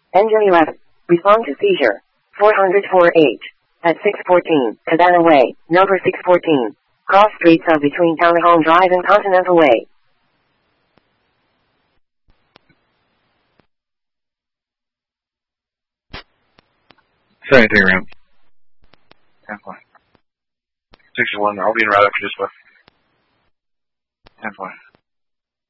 Engine 11. Respond to seizure. 404H. At 614, Cabana Way, number 614. Cross streets of between Townhome Drive and Continental Way. Say anything around. 10-4. 61, I'll be in route after this one. 10-4.